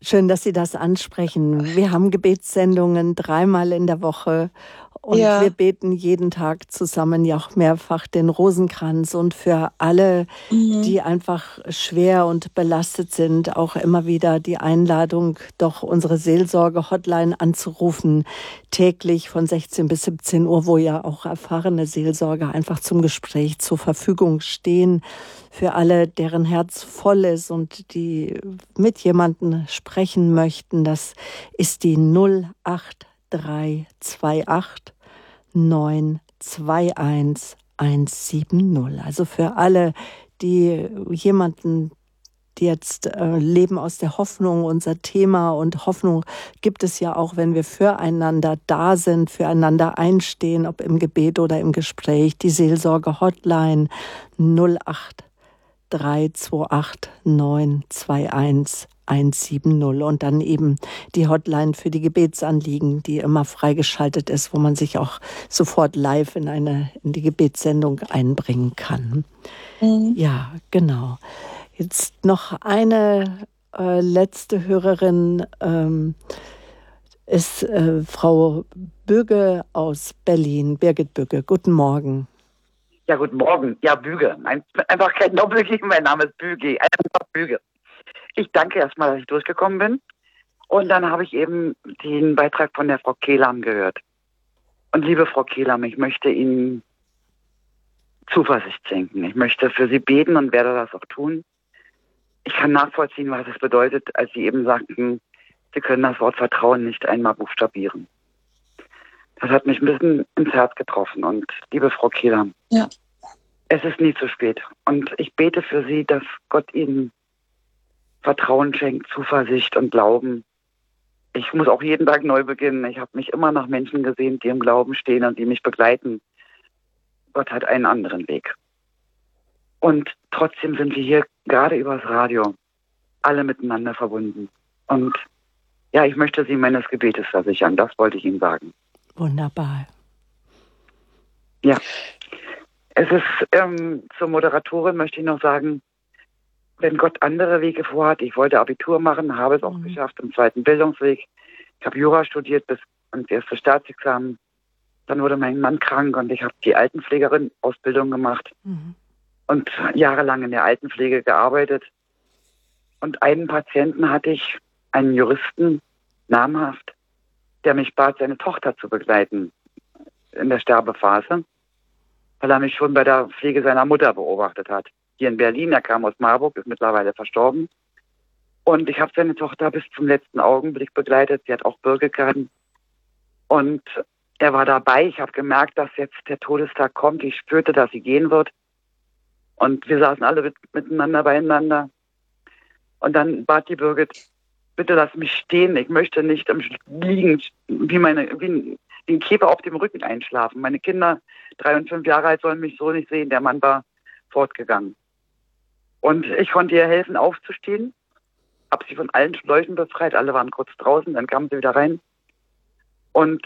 Schön, dass Sie das ansprechen. Wir haben Gebetssendungen 3-mal in der Woche und wir Ja. beten jeden Tag zusammen ja auch mehrfach den Rosenkranz und für alle, die einfach schwer und belastet sind, auch immer wieder die Einladung, doch unsere Seelsorge-Hotline anzurufen, täglich von 16 bis 17 Uhr, wo ja auch erfahrene Seelsorger einfach zum Gespräch zur Verfügung stehen. Für alle, deren Herz voll ist und die mit jemandem sprechen möchten, das ist die 08328 921 170. Also für alle, die jemanden, die jetzt leben aus der Hoffnung, unser Thema, und Hoffnung gibt es ja auch, wenn wir füreinander da sind, füreinander einstehen, ob im Gebet oder im Gespräch. Die Seelsorge-Hotline 08328 921 170 und dann eben die Hotline für die Gebetsanliegen, die immer freigeschaltet ist, wo man sich auch sofort live in die Gebetssendung einbringen kann. Ja, genau. Jetzt noch eine letzte Hörerin ist Frau Böge aus Berlin. Birgit Böge, guten Morgen. Ja, guten Morgen. Ja, Büge. Einfach kein Doppelgänger, mein Name ist Büge. Einfach Büge. Ich danke erstmal, dass ich durchgekommen bin. Und dann habe ich eben den Beitrag von der Frau Kehlam gehört. Und liebe Frau Kehlam, ich möchte Ihnen Zuversicht schenken. Ich möchte für Sie beten und werde das auch tun. Ich kann nachvollziehen, was es bedeutet, als Sie eben sagten, Sie können das Wort Vertrauen nicht einmal buchstabieren. Das hat mich ein bisschen ins Herz getroffen. Und liebe Frau Kehlam, Ja. Es ist nie zu spät. Und ich bete für Sie, dass Gott Ihnen Vertrauen schenkt, Zuversicht und Glauben. Ich muss auch jeden Tag neu beginnen. Ich habe mich immer nach Menschen gesehen, die im Glauben stehen und die mich begleiten. Gott hat einen anderen Weg. Und trotzdem sind wir hier gerade übers Radio alle miteinander verbunden. Und ja, ich möchte Sie meines Gebetes versichern. Das wollte ich Ihnen sagen. Wunderbar. Ja. Es ist, zur Moderatorin möchte ich noch sagen, wenn Gott andere Wege vorhat, ich wollte Abitur machen, habe es auch geschafft im zweiten Bildungsweg. Ich habe Jura studiert bis ans erste Staatsexamen. Dann wurde mein Mann krank und ich habe die Altenpflegerin-Ausbildung gemacht und jahrelang in der Altenpflege gearbeitet. Und einen Patienten hatte ich, einen Juristen, namhaft, der mich bat, seine Tochter zu begleiten in der Sterbephase, weil er mich schon bei der Pflege seiner Mutter beobachtet hat. Hier in Berlin, er kam aus Marburg, ist mittlerweile verstorben. Und ich habe seine Tochter bis zum letzten Augenblick begleitet. Sie hat auch Bürgergarten. Und er war dabei. Ich habe gemerkt, dass jetzt der Todestag kommt. Ich spürte, dass sie gehen wird. Und wir saßen alle miteinander beieinander. Und dann bat die Birgit, bitte lass mich stehen. Ich möchte nicht im Liegen wie ein Käfer auf dem Rücken einschlafen. Meine Kinder, 3 und 5 Jahre alt, sollen mich so nicht sehen. Der Mann war fortgegangen. Und ich konnte ihr helfen, aufzustehen. Habe sie von allen Schläuchen befreit. Alle waren kurz draußen, dann kamen sie wieder rein. Und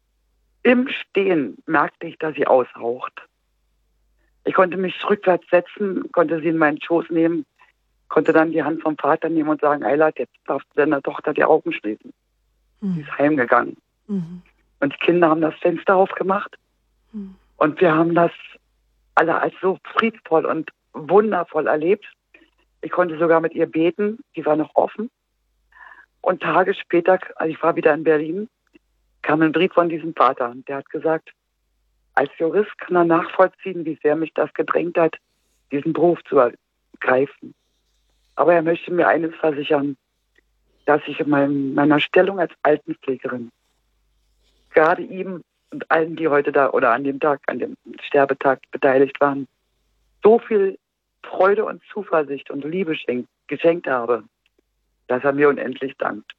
im Stehen merkte ich, dass sie aushaucht. Ich konnte mich rückwärts setzen, konnte sie in meinen Schoß nehmen, konnte dann die Hand vom Vater nehmen und sagen, Eilert, jetzt darfst du deiner Tochter die Augen schließen. Sie ist heimgegangen. Und die Kinder haben das Fenster aufgemacht. Und wir haben das alle als so friedvoll und wundervoll erlebt. Ich konnte sogar mit ihr beten. Die war noch offen. Und Tage später, also ich war wieder in Berlin, kam ein Brief von diesem Vater. Der hat gesagt, als Jurist kann er nachvollziehen, wie sehr mich das gedrängt hat, diesen Beruf zu ergreifen. Aber er möchte mir eines versichern, dass ich in meiner Stellung als Altenpflegerin gerade ihm und allen, die heute da oder an dem Tag, an dem Sterbetag beteiligt waren, so viel Freude und Zuversicht und Liebe geschenkt habe, dass er mir unendlich dankt.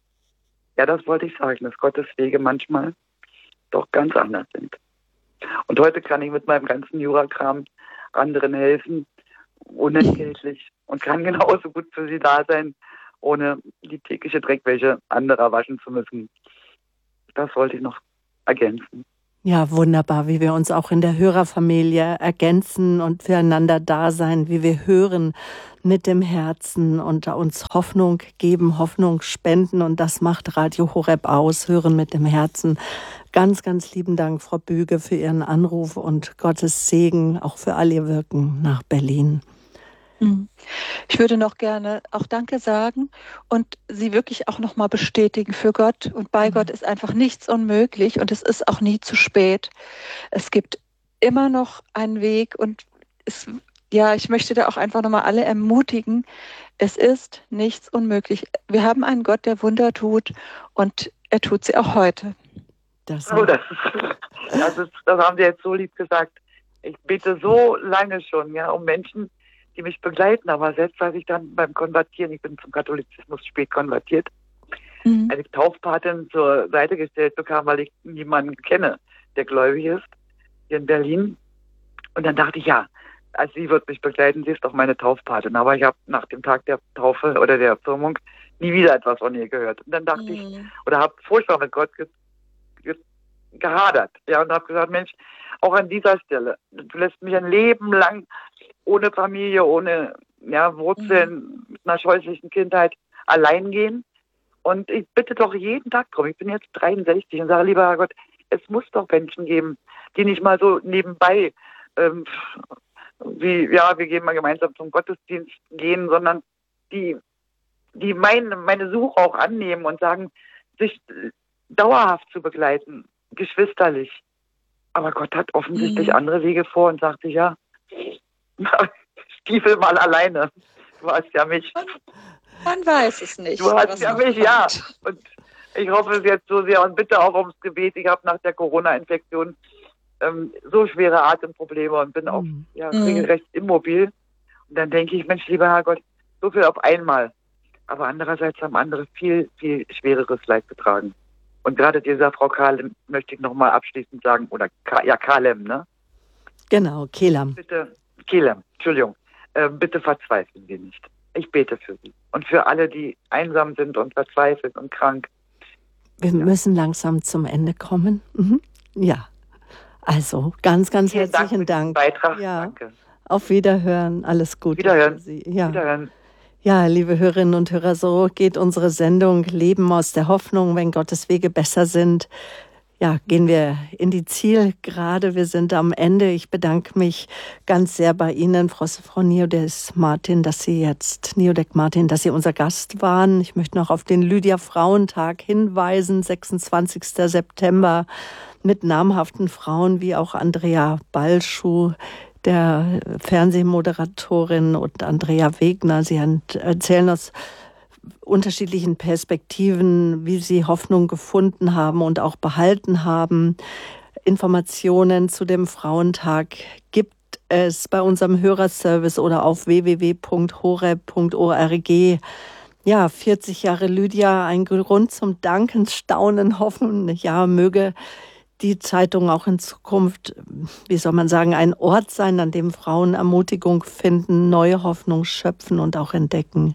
Ja, das wollte ich sagen, dass Gottes Wege manchmal doch ganz anders sind. Und heute kann ich mit meinem ganzen Jurakram anderen helfen, unentgeltlich, und kann genauso gut für sie da sein, ohne die tägliche Dreckwäsche anderer waschen zu müssen. Das wollte ich noch ergänzen. Ja, wunderbar, wie wir uns auch in der Hörerfamilie ergänzen und füreinander da sein, wie wir hören mit dem Herzen und uns Hoffnung geben, Hoffnung spenden. Und das macht Radio Horeb aus, hören mit dem Herzen. Ganz, ganz lieben Dank, Frau Büge, für Ihren Anruf und Gottes Segen auch für all Ihr Wirken nach Berlin. Ich würde noch gerne auch Danke sagen und Sie wirklich auch nochmal bestätigen für Gott. Und bei Gott ist einfach nichts unmöglich und es ist auch nie zu spät. Es gibt immer noch einen Weg und ich möchte da auch einfach nochmal alle ermutigen. Es ist nichts unmöglich. Wir haben einen Gott, der Wunder tut und er tut sie auch heute. Das haben Sie jetzt so lieb gesagt. Ich bete so lange schon, um Menschen, die mich begleiten, aber selbst als ich dann beim Konvertieren, ich bin zum Katholizismus spät konvertiert, eine Taufpatin zur Seite gestellt bekam, weil ich niemanden kenne, der gläubig ist, hier in Berlin. Und dann dachte ich, also sie wird mich begleiten, sie ist doch meine Taufpatin. Aber ich habe nach dem Tag der Taufe oder der Firmung nie wieder etwas von ihr gehört. Und dann dachte ich, oder habe furchtbar mit Gott gehadert, und habe gesagt, Mensch, auch an dieser Stelle, du lässt mich ein Leben lang ohne Familie, ohne Wurzeln, mit einer scheußlichen Kindheit allein gehen. Und ich bitte doch jeden Tag drum. Ich bin jetzt 63 und sage, lieber Herrgott, es muss doch Menschen geben, die nicht mal so nebenbei, wir gehen mal gemeinsam zum Gottesdienst gehen, sondern die meine Suche auch annehmen und sagen, sich dauerhaft zu begleiten, geschwisterlich. Aber Gott hat offensichtlich andere Wege vor und sagte, Stiefel mal alleine. Du hast ja mich. Man weiß es nicht. Du hast ja mich, Und ich hoffe es jetzt so sehr und bitte auch ums Gebet. Ich habe nach der Corona-Infektion so schwere Atemprobleme und bin auch regelrecht immobil. Und dann denke ich, Mensch, lieber Herrgott, so viel auf einmal. Aber andererseits haben andere viel, viel schwereres Leid getragen. Und gerade dieser Frau Kalem möchte ich nochmal abschließend sagen, oder Kalem, ne? Genau, Kelam. Bitte, Kelem, Entschuldigung. Bitte verzweifeln Sie nicht. Ich bete für Sie. Und für alle, die einsam sind und verzweifelt und krank. Wir müssen langsam zum Ende kommen. Ja. Also, ganz, ganz herzlichen Dank. Beitrag. Danke. Auf Wiederhören. Alles Gute. Wiederhören. Für Sie. Ja. Wiederhören. Ja, liebe Hörerinnen und Hörer, so geht unsere Sendung Leben aus der Hoffnung, wenn Gottes Wege besser sind. Ja, gehen wir in die Zielgerade. Wir sind am Ende. Ich bedanke mich ganz sehr bei Ihnen, Frau Niodek-Martin, dass Sie unser Gast waren. Ich möchte noch auf den Lydia-Frauentag hinweisen, 26. September, mit namhaften Frauen wie auch Andrea Balschuh, der Fernsehmoderatorin, und Andrea Wegner. Sie erzählen aus unterschiedlichen Perspektiven, wie sie Hoffnung gefunden haben und auch behalten haben. Informationen zu dem Frauentag gibt es bei unserem Hörerservice oder auf www.horeb.org. Ja, 40 Jahre Lydia, ein Grund zum Danken, Staunen, Hoffen. Ja, möge die Zeitung auch in Zukunft, ein Ort sein, an dem Frauen Ermutigung finden, neue Hoffnung schöpfen und auch entdecken.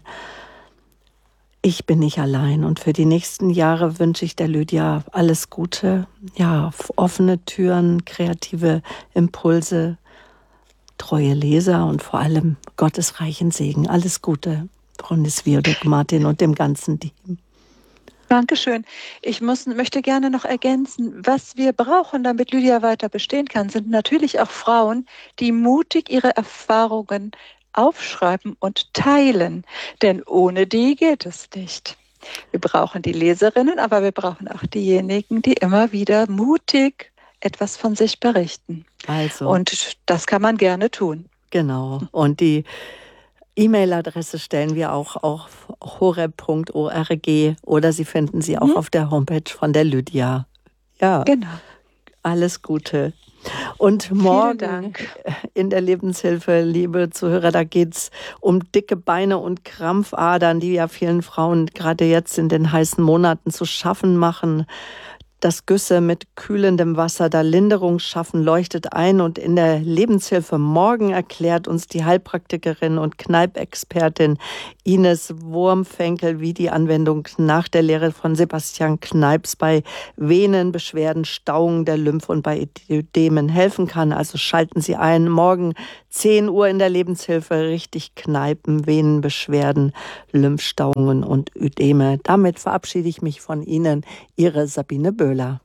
Ich bin nicht allein und für die nächsten Jahre wünsche ich der Lydia alles Gute, offene Türen, kreative Impulse, treue Leser und vor allem Gottes reichen Segen. Alles Gute, Frau Niodek-Martin und dem ganzen Team. Dankeschön. Ich möchte gerne noch ergänzen, was wir brauchen, damit Lydia weiter bestehen kann, sind natürlich auch Frauen, die mutig ihre Erfahrungen aufschreiben und teilen, denn ohne die geht es nicht. Wir brauchen die Leserinnen, aber wir brauchen auch diejenigen, die immer wieder mutig etwas von sich berichten. Und das kann man gerne tun. Genau. Und die E-Mail-Adresse stellen wir auch auf horeb.org oder Sie finden sie auch auf der Homepage von der Lydia. Ja, genau. Alles Gute. Und morgen in der Lebenshilfe, liebe Zuhörer, da geht's um dicke Beine und Krampfadern, die ja vielen Frauen gerade jetzt in den heißen Monaten zu schaffen machen. dass Güsse mit kühlendem Wasser da Linderung schaffen, leuchtet ein. Und in der Lebenshilfe morgen erklärt uns die Heilpraktikerin und Kneipp-Expertin Ines Wurmfenkel, wie die Anwendung nach der Lehre von Sebastian Kneips bei Venenbeschwerden, Stauungen der Lymphe und bei Ödemen helfen kann. Also schalten Sie ein, morgen 10 Uhr in der Lebenshilfe, richtig Kneipen, Venenbeschwerden, Lymphstauungen und Ödeme. Damit verabschiede ich mich von Ihnen, Ihre Sabine Böhler.